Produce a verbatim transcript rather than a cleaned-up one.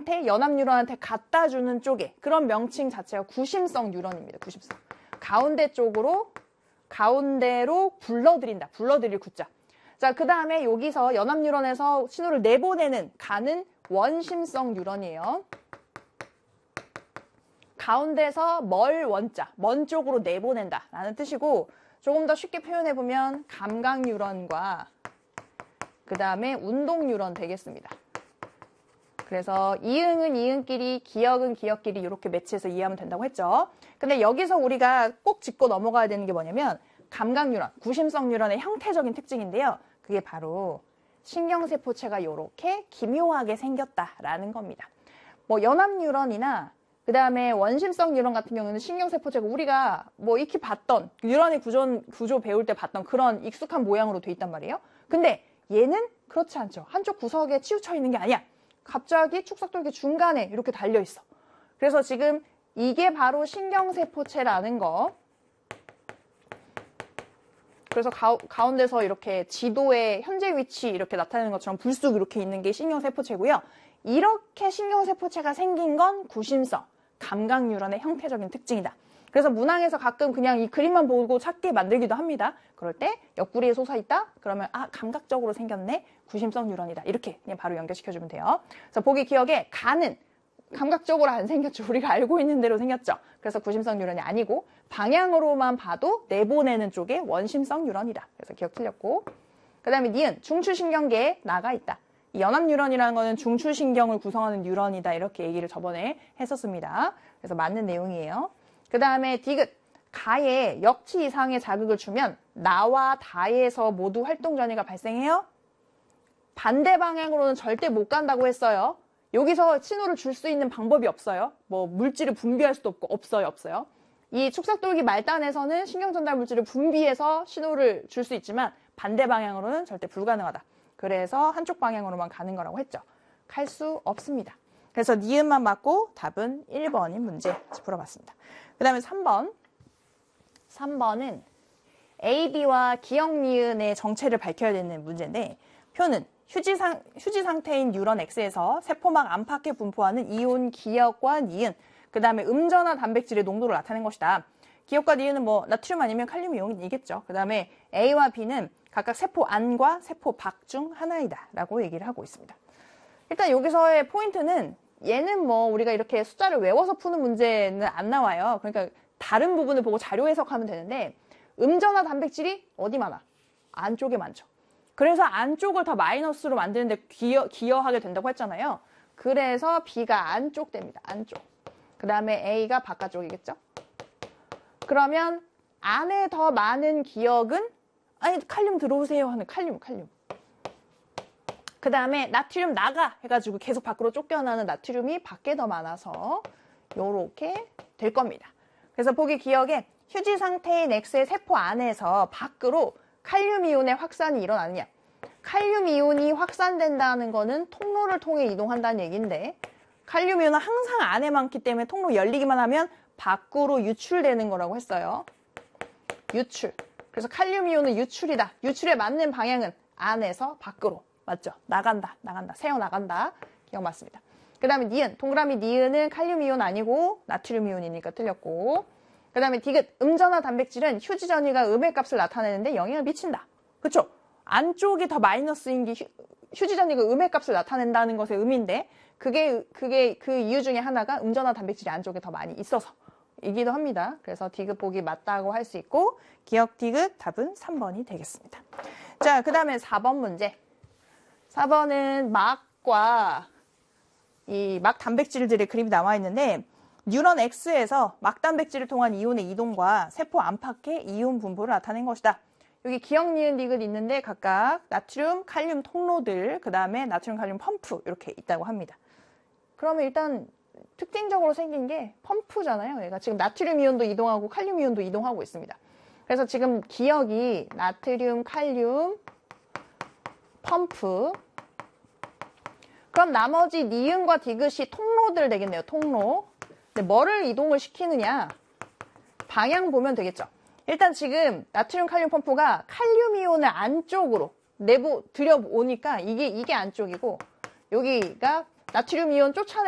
뉴런한테, 연합 뉴런한테 갖다 주는 쪽에 그런 명칭 자체가 구심성 뉴런입니다. 구심성. 가운데 쪽으로, 가운데로 불러들인다. 불러들일 구자. 자, 그 다음에 여기서 연합 뉴런에서 신호를 내보내는 가는 원심성 뉴런이에요. 가운데서 멀 원자, 먼 쪽으로 내보낸다 라는 뜻이고, 조금 더 쉽게 표현해보면 감각 뉴런과 그 다음에 운동 뉴런 되겠습니다. 그래서 이응은 이응끼리, 기억은 기억끼리 이렇게 매치해서 이해하면 된다고 했죠. 근데 여기서 우리가 꼭 짚고 넘어가야 되는 게 뭐냐면 감각 뉴런, 구심성 뉴런의 형태적인 특징인데요. 그게 바로 신경세포체가 이렇게 기묘하게 생겼다라는 겁니다. 뭐 연합 뉴런이나 그 다음에 원심성 뉴런 같은 경우는 신경세포체가 우리가 뭐 익히 봤던 뉴런의 구조, 구조 배울 때 봤던 그런 익숙한 모양으로 돼 있단 말이에요. 근데 얘는 그렇지 않죠. 한쪽 구석에 치우쳐 있는 게 아니야. 갑자기 축삭돌기 중간에 이렇게 달려 있어. 그래서 지금 이게 바로 신경세포체라는 거. 그래서 가, 가운데서 이렇게 지도의 현재 위치 이렇게 나타내는 것처럼 불쑥 이렇게 있는 게 신경세포체고요. 이렇게 신경세포체가 생긴 건 구심성, 감각 뉴런의 형태적인 특징이다. 그래서 문항에서 가끔 그냥 이 그림만 보고 찾게 만들기도 합니다. 그럴 때 옆구리에 솟아있다? 그러면 아, 감각적으로 생겼네? 구심성 뉴런이다. 이렇게 그냥 바로 연결시켜주면 돼요. 그래서 보기 기억에 가는 감각적으로 안 생겼죠. 우리가 알고 있는 대로 생겼죠. 그래서 구심성 뉴런이 아니고 방향으로만 봐도 내보내는 쪽에 원심성 뉴런이다. 그래서 기억 틀렸고, 그 다음에 니은 중추신경계에 나가 있다. 이 연합 뉴런이라는 거는 중추신경을 구성하는 뉴런이다. 이렇게 얘기를 저번에 했었습니다. 그래서 맞는 내용이에요. 그 다음에 디귿, 가에 역치 이상의 자극을 주면 나와 다에서 모두 활동 전이가 발생해요. 반대 방향으로는 절대 못 간다고 했어요. 여기서 신호를 줄 수 있는 방법이 없어요. 뭐 물질을 분비할 수도 없고 없어요, 없어요. 이 축삭돌기 말단에서는 신경전달 물질을 분비해서 신호를 줄 수 있지만 반대 방향으로는 절대 불가능하다. 그래서 한쪽 방향으로만 가는 거라고 했죠. 갈 수 없습니다. 그래서 니은만 맞고 답은 일 번인 문제 풀어봤습니다. 그 다음에 삼 번. 삼 번은 A, B와 기억 니은의 정체를 밝혀야 되는 문제인데, 표는 휴지, 상, 휴지 상태인 뉴런 X에서 세포막 안팎에 분포하는 이온 기억과 니은, 그 다음에 음전화 단백질의 농도를 나타낸 것이다. 기억과 니은은 뭐 나트륨 아니면 칼륨 이온이겠죠. 그 다음에 A와 B는 각각 세포 안과 세포 밖 중 하나이다 라고 얘기를 하고 있습니다. 일단 여기서의 포인트는 얘는 뭐 우리가 이렇게 숫자를 외워서 푸는 문제는 안 나와요. 그러니까 다른 부분을 보고 자료 해석하면 되는데, 음전화 단백질이 어디 많아? 안쪽에 많죠. 그래서 안쪽을 더 마이너스로 만드는데 기여, 기여하게 된다고 했잖아요. 그래서 B가 안쪽 됩니다. 안쪽. 그 다음에 A가 바깥쪽이겠죠. 그러면 안에 더 많은 기억은 아니 칼륨 들어오세요 하는 칼륨, 칼륨. 그 다음에 나트륨 나가 해가지고 계속 밖으로 쫓겨나는 나트륨이 밖에 더 많아서 요렇게 될 겁니다. 그래서 보기 기억에 휴지 상태인 X의 세포 안에서 밖으로 칼륨 이온의 확산이 일어나느냐. 칼륨 이온이 확산된다는 거는 통로를 통해 이동한다는 얘기인데, 칼륨 이온은 항상 안에 많기 때문에 통로 열리기만 하면 밖으로 유출되는 거라고 했어요. 유출. 그래서 칼륨 이온은 유출이다. 유출에 맞는 방향은 안에서 밖으로. 맞죠? 나간다. 나간다. 새어나간다. 기억 맞습니다. 그 다음에 니은. 동그라미 니은은 칼륨 이온 아니고 나트륨 이온이니까 틀렸고, 그 다음에 디귿. 음전화 단백질은 휴지 전이가 음의 값을 나타내는데 영향을 미친다. 그쵸? 안쪽이 더 마이너스인 게 휴, 휴지 전이가 음의 값을 나타낸다는 것의 의미인데, 그게, 그게 그 이유 중에 하나가 음전화 단백질이 안쪽에 더 많이 있어서 이기도 합니다. 그래서 디귿 보기 맞다고 할 수 있고, 기억 디귿 답은 삼 번이 되겠습니다. 자, 그 다음에 사 번 문제. 사 번은 막과 이 막 단백질들의 그림이 나와 있는데, 뉴런 X에서 막 단백질을 통한 이온의 이동과 세포 안팎의 이온 분포를 나타낸 것이다. 여기 기억, 니은, 디귿 있는데 각각 나트륨, 칼륨 통로들, 그 다음에 나트륨, 칼륨 펌프 이렇게 있다고 합니다. 그러면 일단 특징적으로 생긴 게 펌프잖아요. 얘가 지금 나트륨 이온도 이동하고 칼륨 이온도 이동하고 있습니다. 그래서 지금 기억이 나트륨, 칼륨, 펌프. 그럼 나머지 니은과 디귿이 통로들 되겠네요. 통로. 근데 뭐를 이동을 시키느냐? 방향 보면 되겠죠. 일단 지금 나트륨, 칼륨 펌프가 칼륨 이온을 안쪽으로 내부 들여오니까 이게 이게 안쪽이고, 여기가 나트륨 이온 쫓아내